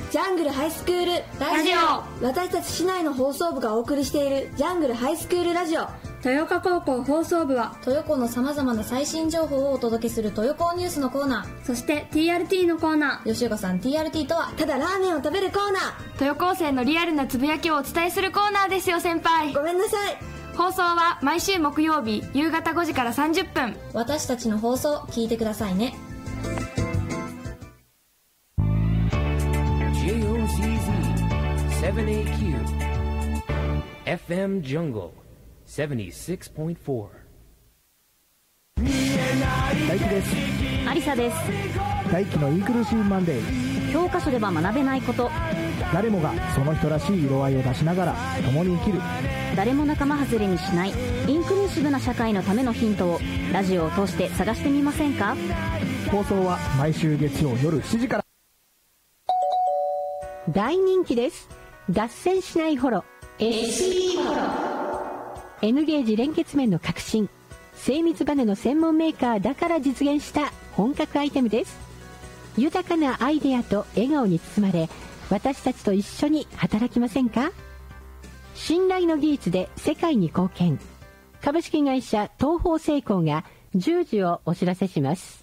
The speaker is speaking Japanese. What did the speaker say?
ジャングルハイスクールラジオ。私たち市内の放送部がお送りしているジャングルハイスクールラジオ。 豊岡高校放送部は豊高のさまざまな最新情報をお届けする豊高ニュースのコーナー、 そして TRT のコーナー。 吉岡さん、 TRT とはただラーメンを食べるコーナー。 豊高生のリアルなつぶやきをお伝えするコーナーですよ先輩。 ごめんなさい。 放送は毎週木曜日夕方5時から30分。 私たちの放送聞いてくださいね。 JOZZ7AQ FM Jungle 76.4。 大輝です。 ありさです。 大輝のインクルーシブマンデー。 教科書では学べないこと、 誰もがその人らしい色合いを出しながら共に生きる、 誰も仲間外れにしないインクルーシブな社会のためのヒントをラジオを通して探してみませんか？ 放送は毎週月曜夜7時から。 大人気です。脱線しないホロ SP ホロ。 N ゲージ連結面の革新、精密バネの専門メーカーだから実現した本格アイテムです。豊かなアイデアと笑顔に包まれ、私たちと一緒に働きませんか？信頼の技術で世界に貢献。株式会社東方成功が10時をお知らせします。